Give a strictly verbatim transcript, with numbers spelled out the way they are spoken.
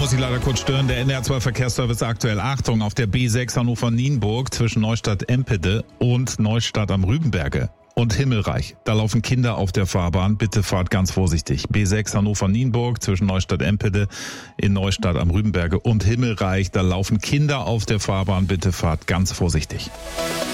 muss ich leider kurz stören. Der N D R zwei Verkehrsservice aktuell. Achtung, auf der B sechs Hannover-Nienburg zwischen Neustadt-Empede und Neustadt am Rübenberge und Himmelreich. Da laufen Kinder auf der Fahrbahn. Bitte fahrt ganz vorsichtig. B sechs Hannover-Nienburg zwischen Neustadt-Empede in Neustadt am Rübenberge und Himmelreich. Da laufen Kinder auf der Fahrbahn. Bitte fahrt ganz vorsichtig.